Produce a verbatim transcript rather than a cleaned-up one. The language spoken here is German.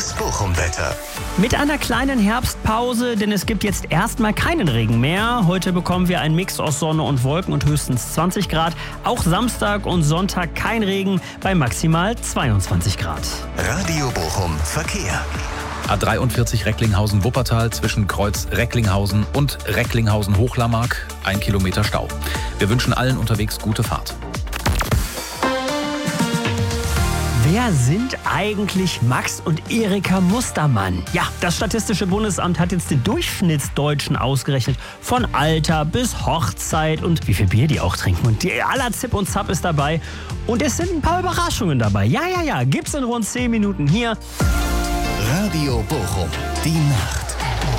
Das Bochum-Wetter. Mit einer kleinen Herbstpause, denn es gibt jetzt erstmal keinen Regen mehr. Heute bekommen wir einen Mix aus Sonne und Wolken und höchstens zwanzig Grad. Auch Samstag und Sonntag kein Regen bei maximal zweiundzwanzig Grad. Radio Bochum Verkehr. A dreiundvierzig Recklinghausen-Wuppertal zwischen Kreuz Recklinghausen und Recklinghausen-Hochlarmark. Ein Kilometer Stau. Wir wünschen allen unterwegs gute Fahrt. Wer sind eigentlich Max und Erika Mustermann? Ja, das Statistische Bundesamt hat jetzt den Durchschnittsdeutschen ausgerechnet. Von Alter bis Hochzeit und wie viel Bier die auch trinken. Und die aller Zip und Zap ist dabei. Und es sind ein paar Überraschungen dabei. Ja, ja, ja, gibt's in rund zehn Minuten hier. Radio Bochum, die Nacht.